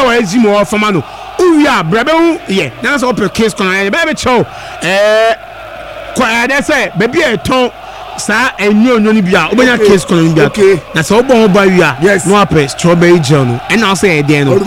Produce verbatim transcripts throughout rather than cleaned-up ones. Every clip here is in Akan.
o ezi mo fama no uwia brebe hu ye na so open case kono e be be chow eh kwa de say be bi eton sa enyo onyo ni bia obenya case kono ni bia na so obo ba wia no ape strawberry gel no and now say e dey no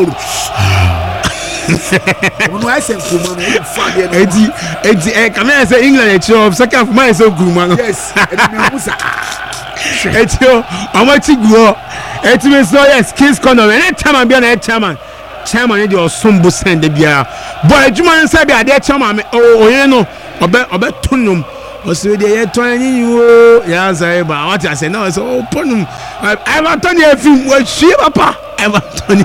Ono ase kuma no e fa de no enti enti eh come say England e show second for my so kuma no yes e me amusa enti o amati guo enti me so yes case kono and chairman bia na chairman chairman dey osombo send bia boy adwuma nsa bia dey chairman oye no obe obe tunum oso dey ye ton anyi wo ya say ba what I say now so openum Everton e film we shi papa Everton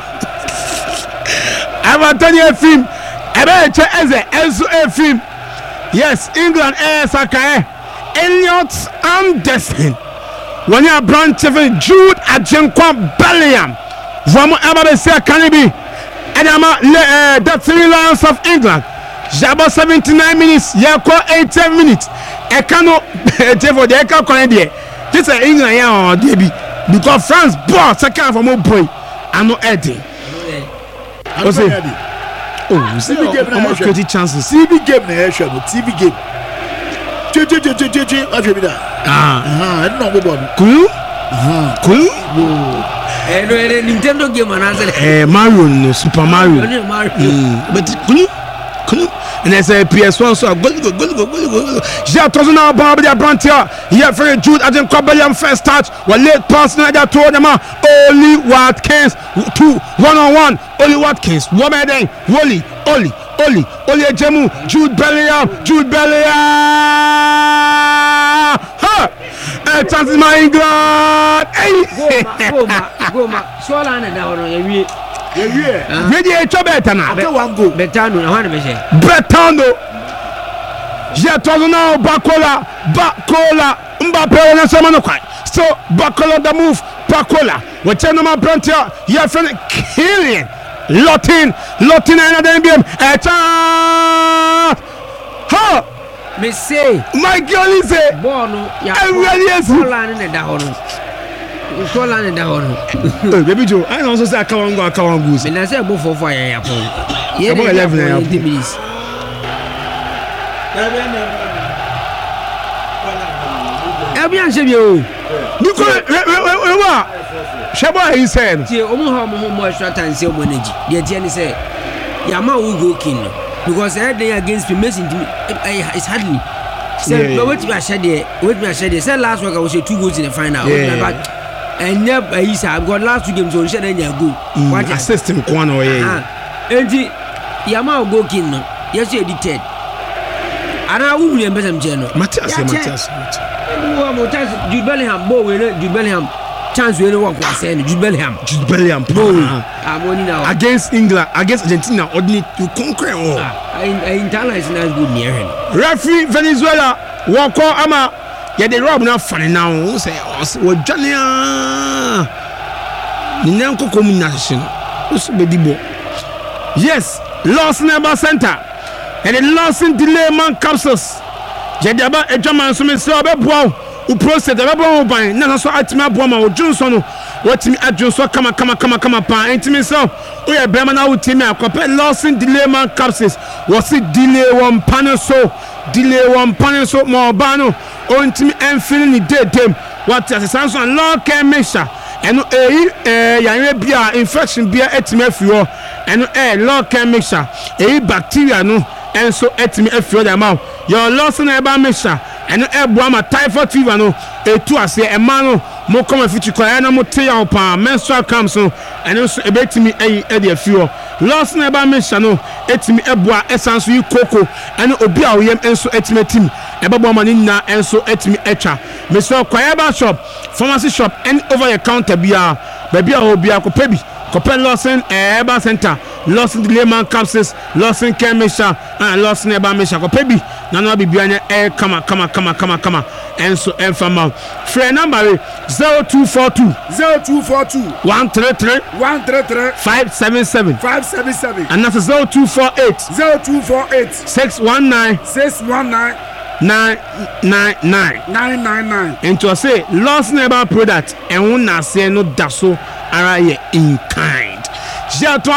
Everton film ebe che eze enso e film yes England eh sakae Elliot Anderson when you branch of Jude Ajenkwa Bellingham from ebe se kanibi and ama the three Lions of England jabo seventy-nine minutes yako eighty minutes e kano e for the e ka kon dey this is England ya on dey bi because France ball second from o boy ano Eddie o say oh C B game na create chances C B game na e show T V game je je je je je a je bi da ah ah e no go ball cool ah cool eh no e Nintendo game na say eh Mario no Super Mario mm but cool cool and I say P S one so go go go go go ja tozo na ba be brand here here for Jude Ajenkwa Bellingham first touch well late pass na ja to them only Watkins two one on one only Watkins what me then Wally Oli Oli Oli Ejemu Jude Bellingham Jude Bellingham ha eh chances my England hey go ma go ma so la na da wono ye wie ye wie we dey cho better na okay one go betano na wan be she Betano je tozo na Bakola Bakola Mbappe na sama no kwai so Bakola the move Bakola we cheno ma Brantia your friend Kylian Lotin Lotin na dem biem e cha ha me say my girl is a ball no ya yes ball la na da hono so la na da hono eh baby Joe I also say akawango akawango me na say bo fofo ya ya pon ye About eleven ya ya minutes Ebi an shebi o. Niko we wa. Shebo he said. Tie omo ha omo mo extra time say omo energy. The tie ni say ya ma wo go king because head day against Messi it's hardly. Say but what we share there, what we share there. Say last week I was two goals in the final. But and never he said got last two games on share then ya go. What assist him kwa no ye. Enti ya ma go king no. Yes you edited. Ana wu wi embesa mcheno. Matias Matias. Wo mo chance Jude Bellingham bo we Jude Bellingham chance we work was say Jude Bellingham. Jude Bellingham. Amoni now against England against Argentina ordinary to conquer all. In international is good near him. Referee Venezuela walk ama ya the rob na funny now say wo dwania. Ni nanko communication. Us be dibo. Yes, lost number center. And the lost in delay man capsules. Jediaba ejaman so me se obeboa u process obeboa ban na so atimi aboa ma o Johnson no watimi adwonso kama kama kama kama pa entimi so o ye brema na utimi akope lost in delay man capsules was it delay one panel so delay one panel so mo ba no o ntimi enfini ni day dem what as Samson long can measure eno eh eh yanwe bia infection bia etimi afiwo eno eh long can measure eh bacteria no and so etimi afio the amount your loss in eba mesha and ebo ma typhoid fever no etu ase e ma no mo come fit kwa na mo te ya pa menstrual cramps no and so ebetimi e e de afio loss in eba mesha no etimi ebo a essence yi koko and obi a oyem enso etimi etimi ebebo ma ni na enso etimi etwa me so kwa eba shop pharmacy shop and over your counter bia baby a obi akopa bi Copel Lawson, Eba Center, Lawson the Layman Capsules, Lawson Kemisha, and Lawson Eba Misha. Copebi, Nana Bibiana, air, come, come, come, come, come, and so Enfama. Free number zero two four two zero two four two one three three one three three five seven seven five seven seven and that's zero two four eight zero two four eight six one nine six one nine nine nine nine nine nine nine. And to say Lawson Eba product and one na say no daso ara ye in kind.